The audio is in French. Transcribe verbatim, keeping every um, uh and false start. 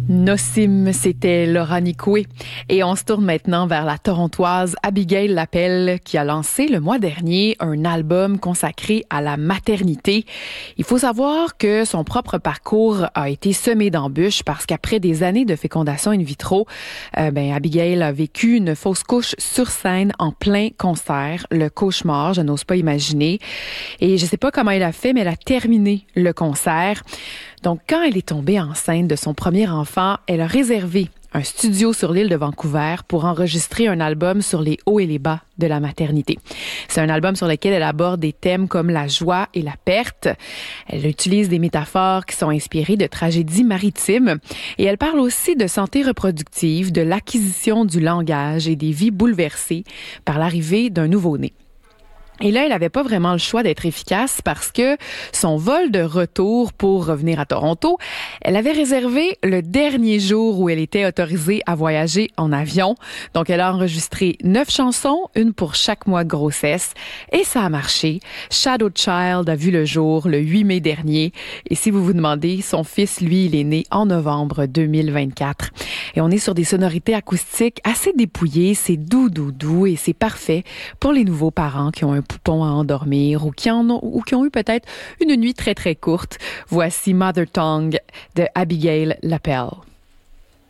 Nossim, c'était Laura Nicoué. Et on se tourne maintenant vers la Torontoise Abigail Lapelle qui a lancé le mois dernier un album consacré à la maternité. Il faut savoir que son propre parcours a été semé d'embûches parce qu'après des années de fécondation in vitro, euh, ben, Abigail a vécu une fausse couche sur scène en plein concert. Le cauchemar, je n'ose pas imaginer. Et je sais pas comment elle a fait, mais elle a terminé le concert. Donc, quand elle est tombée enceinte de son premier enfant, elle a réservé un studio sur l'île de Vancouver pour enregistrer un album sur les hauts et les bas de la maternité. C'est un album sur lequel elle aborde des thèmes comme la joie et la perte. Elle utilise des métaphores qui sont inspirées de tragédies maritimes et elle parle aussi de santé reproductive, de l'acquisition du langage et des vies bouleversées par l'arrivée d'un nouveau-né. Et là, elle n'avait pas vraiment le choix d'être efficace parce que son vol de retour pour revenir à Toronto, elle avait réservé le dernier jour où elle était autorisée à voyager en avion. Donc, elle a enregistré neuf chansons, une pour chaque mois de grossesse. Et ça a marché. Shadow Child a vu le jour le huit mai dernier. Et si vous vous demandez, son fils, lui, il est né en novembre deux mille vingt-quatre. Et on est sur des sonorités acoustiques assez dépouillées. C'est doux, doux, doux et c'est parfait pour les nouveaux parents qui ont un poupon à endormir ou qui en ont, ou qui ont eu peut-être une nuit très, très courte. Voici Mother Tongue de Abigail Lapelle.